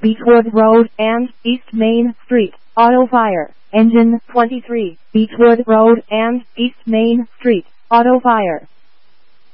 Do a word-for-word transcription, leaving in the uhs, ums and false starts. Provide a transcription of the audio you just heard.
Beechwood Road and East Main Street, auto fire. Engine twenty-three, Beechwood Road and East Main Street, auto fire.